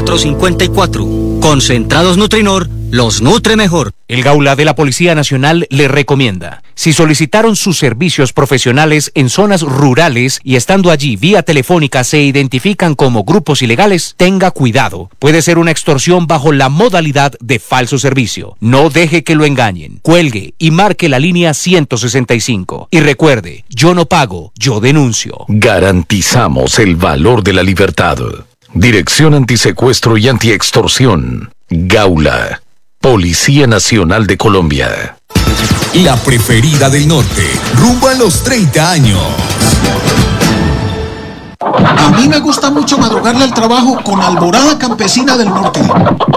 454. Concentrados Nutrinor los nutre mejor. El Gaula de la Policía Nacional le recomienda: si solicitaron sus servicios profesionales en zonas rurales y estando allí vía telefónica se identifican como grupos ilegales, tenga cuidado. Puede ser una extorsión bajo la modalidad de falso servicio. No deje que lo engañen. Cuelgue y marque la línea 165. Y recuerde, yo no pago, yo denuncio. Garantizamos el valor de la libertad. Dirección Antisecuestro y Antiextorsión. Gaula. Policía Nacional de Colombia. La preferida del norte, rumbo a los 30 años. A mí me gusta mucho madrugarle al trabajo con Alborada Campesina del Norte.